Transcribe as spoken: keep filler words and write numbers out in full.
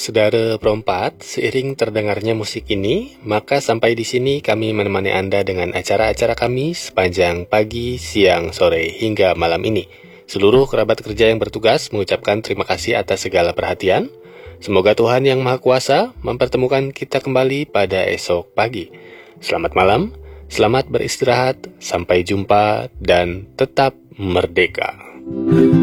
Saudara perempat, seiring terdengarnya musik ini, maka sampai di sini kami menemani Anda dengan acara-acara kami sepanjang pagi, siang, sore, hingga malam ini. Seluruh kerabat kerja yang bertugas mengucapkan terima kasih atas segala perhatian. Semoga Tuhan Yang Maha Kuasa mempertemukan kita kembali pada esok pagi. Selamat malam, selamat beristirahat, sampai jumpa, dan tetap merdeka.